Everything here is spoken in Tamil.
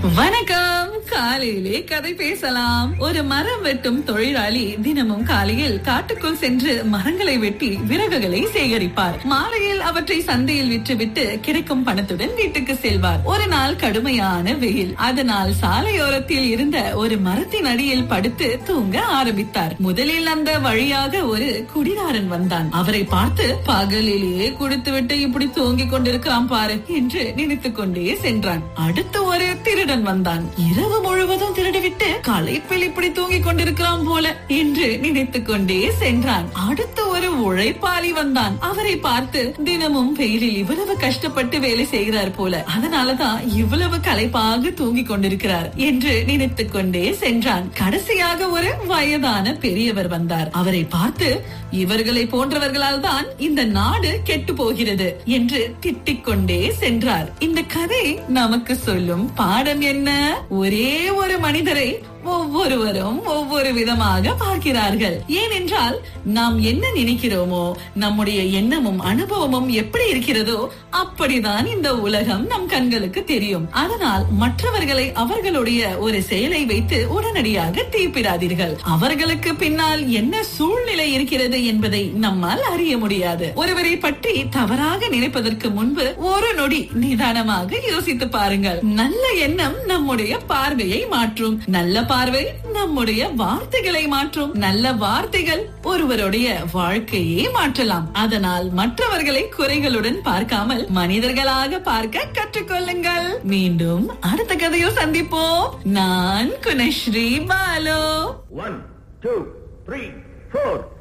வணக்கம். காலையிலே கதை பேசலாம். ஒரு மரம் வெட்டும் தொழிலாளி தினமும் காலையில் காட்டுக்குள் சென்று மரங்களை வெட்டி விறகுகளை சேகரிப்பார். மாலையில் அவற்றை சந்தையில் விற்றுவிட்டு கிடைக்கும் பணத்துடன் வீட்டுக்கு செல்வார். ஒரு நாள் கடுமையான வெயில். அதனால் சாலையோரத்தில் இருந்த ஒரு மரத்தின் அடியில் படுத்து தூங்க ஆரம்பித்தார். முதலில் அந்த வழியாக ஒரு குடிகாரன் வந்தான். அவரை பார்த்து, பகலிலேயே குடித்துவிட்டு இப்படி தூங்கிக் கொண்டிருக்கிறான் பாரு என்று நினைத்துக் கொண்டே சென்றான். அடுத்து ஒரு திருடன் வந்தான். இரவு முழுவதும் திருடிவிட்டு களைப்பில் இப்படி தூங்கிக் கொண்டிருக்கிறான் போல என்று நினைத்துக் கொண்டே சென்றான். அடுத்து ஒரு உழைப்பாளி வந்தான். அவரை பார்த்து, தினமும் வெயிலில் இவ்வளவு கஷ்டப்பட்டு வேலை செய்கிறார் போல, அதனாலதான் இவ்வளவு களைப்பாக தூங்கிக் கொண்டிருக்கிறார் என்று நினைத்துக் கொண்டே சென்றான். கடைசியாக ஒரு வயதான பெரியவர் வந்தார். அவரை பார்த்து, இவர்களை போன்றவர்களால் தான் இந்த நாடு கெட்டு போகிறது என்று திட்டிக் கொண்டே சென்றார். இந்த கதை நமக்கு சொல்லும் பாடம் என்ன? ஒரே ஒரு மனிதரை ஒவ்வொருவரும் ஒவ்வொரு விதமாக பார்க்கிறார்கள். ஏனென்றால் நாம் என்ன நினைக்கிறோமோ, நம்முடைய எண்ணமும் அனுபவமும் எப்படி இருக்கிறதோ அப்படிதான் இந்த உலகம் நம் கண்களுக்கு தெரியும். அதனால் மற்றவர்களை அவர்களுடைய ஒரு செயலை வைத்து உடனடியாக தீர்ப்பிடாதீர்கள். அவர்களுக்கு பின்னால் என்ன சூழ்நிலை இருக்கிறது என்பதை நம்மால் அறிய முடியாது. ஒருவரை பற்றி தவறாக நினைப்பதற்கு முன்பு ஒரு நொடி நிதானமாக யோசித்து பாருங்கள். நல்ல எண்ணம் நம்முடைய பார்வையை மாற்றும். நல்ல பார்வை நம்முடைய வார்த்தைகளை மாற்றும். நல்ல வார்த்தைகள் ஒருவருடைய வாழ்க்கையே மாற்றலாம். அதனால் மற்றவர்களை குறைகளுடன் பார்க்காமல் மனிதர்களாக பார்க்க கற்றுக்கொள்ளுங்கள். மீண்டும் அடுத்த கதையில் சந்திப்போம். நான் குணஸ்ரீ பாலு. 1 2 3 4